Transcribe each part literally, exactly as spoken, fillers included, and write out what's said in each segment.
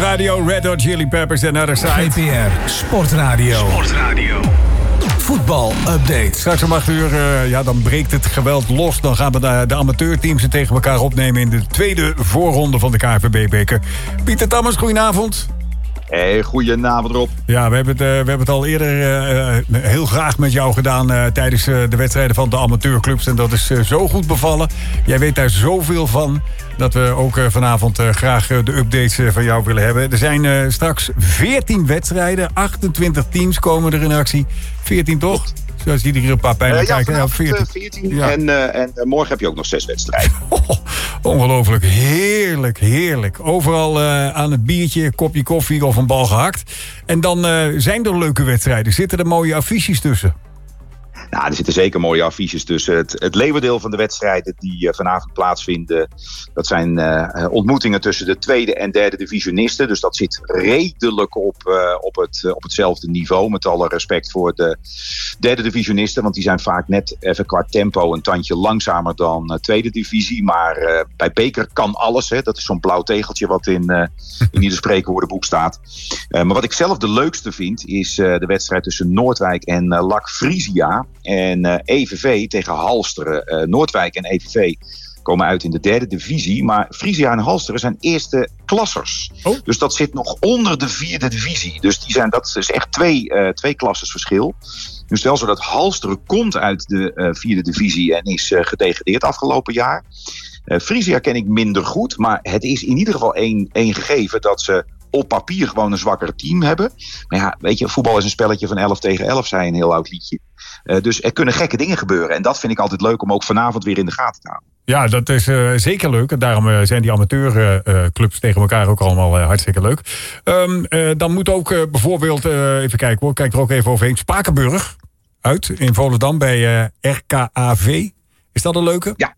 Radio, Red Hot Chili Peppers en Other Side. G P R Sportradio. Sportradio. Voetbal-update. Straks om acht uur, uh, ja, dan breekt het geweld los. Dan gaan we de, de amateurteams het tegen elkaar opnemen in de tweede voorronde van de K N V B-beker. Pieter Tammers, goedenavond. Hey, goedenavond Rob. Ja, we hebben het, uh, we hebben het al eerder uh, heel graag met jou gedaan uh, tijdens uh, de wedstrijden van de amateurclubs. En dat is uh, zo goed bevallen. Jij weet daar zoveel van dat we ook uh, vanavond uh, graag uh, de updates uh, van jou willen hebben. Er zijn uh, straks veertien wedstrijden, achtentwintig teams komen er in actie. veertien toch? Zoals je hier een paar pijlen uh, ja, kijken. Ja, veertien. veertien. Ja. En, uh, en uh, morgen heb je ook nog zes wedstrijden. Oh, ongelooflijk. Heerlijk, heerlijk. Overal uh, aan het biertje, kopje koffie of een bal gehakt. En dan uh, zijn er leuke wedstrijden. Zitten er mooie affiches tussen? Nou, er zitten zeker mooie affiches tussen. Het, het leeuwendeel van de wedstrijden die uh, vanavond plaatsvinden, dat zijn uh, ontmoetingen tussen de tweede en derde divisionisten. Dus dat zit redelijk op, uh, op, het, uh, op hetzelfde niveau. Met alle respect voor de derde divisionisten. Want die zijn vaak net even qua tempo een tandje langzamer dan uh, tweede divisie. Maar uh, bij beker kan alles. Hè. Dat is zo'n blauw tegeltje wat in, uh, in ieder spreekwoordenboek staat. Uh, maar wat ik zelf de leukste vind is uh, de wedstrijd tussen Noordwijk en uh, L A C Frisia. En uh, E V V tegen Halsteren. Uh, Noordwijk en E V V komen uit in de derde divisie. Maar Frisia en Halsteren zijn eerste klassers. Oh. Dus dat zit nog onder de vierde divisie. Dus die zijn, dat is echt twee, uh, twee klasses verschil. Dus wel zo dat Halsteren komt uit de uh, vierde divisie en is uh, gedegradeerd afgelopen jaar. Uh, Frisia ken ik minder goed. Maar het is in ieder geval één, één gegeven dat ze op papier gewoon een zwakker team hebben. Maar ja, weet je, voetbal is een spelletje van elf tegen elf, zei een heel oud liedje. Uh, dus er kunnen gekke dingen gebeuren. En dat vind ik altijd leuk om ook vanavond weer in de gaten te houden. Ja, dat is uh, zeker leuk. En daarom uh, zijn die amateurclubs uh, tegen elkaar ook allemaal uh, hartstikke leuk. Um, uh, dan moet ook uh, bijvoorbeeld, uh, even kijken hoor, kijk er ook even overheen. Spakenburg uit in Volendam bij uh, R K A V. Is dat een leuke? Ja.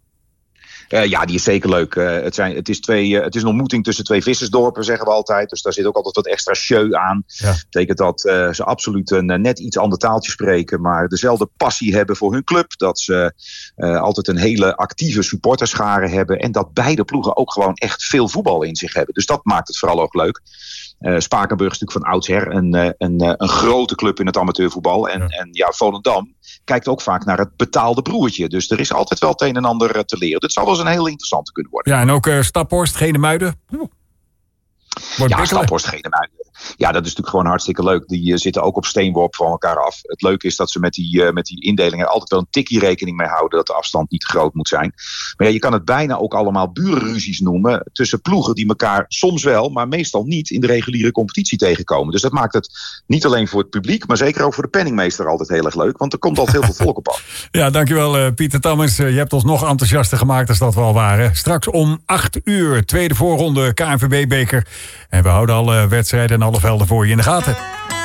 Uh, ja, die is zeker leuk. Uh, het, zijn, het, is twee, uh, het is een ontmoeting tussen twee vissersdorpen, zeggen we altijd. Dus daar zit ook altijd wat extra sjeu aan. Ja. Dat betekent dat uh, ze absoluut een uh, net iets ander taaltje spreken, maar dezelfde passie hebben voor hun club. Dat ze uh, altijd een hele actieve supporterschare hebben. En dat beide ploegen ook gewoon echt veel voetbal in zich hebben. Dus dat maakt het vooral ook leuk. Uh, Spakenburg is natuurlijk van oudsher een, een, een, een grote club in het amateurvoetbal. En ja. en ja, Volendam kijkt ook vaak naar het betaalde broertje. Dus er is altijd wel het een en ander te leren. Dit zal wel eens een heel interessante kunnen worden. Ja, en ook uh, Staphorst, Genemuiden. Wordt ja, Staphorst, Genemuiden. Ja, dat is natuurlijk gewoon hartstikke leuk. Die uh, zitten ook op steenworp van elkaar af. Het leuke is dat ze met die, uh, met die indelingen altijd wel een tikkie rekening mee houden dat de afstand niet te groot moet zijn. Maar ja, je kan het bijna ook allemaal burenruzies noemen tussen ploegen die elkaar soms wel, maar meestal niet in de reguliere competitie tegenkomen. Dus dat maakt het niet alleen voor het publiek, maar zeker ook voor de penningmeester altijd heel erg leuk. Want er komt altijd heel veel volk op af. Ja, dankjewel uh, Pieter Tammers. Uh, je hebt ons nog enthousiaster gemaakt als dat we al waren. Straks om acht uur, tweede voorronde K N V B-beker. En we houden alle wedstrijden en alle velden voor je in de gaten.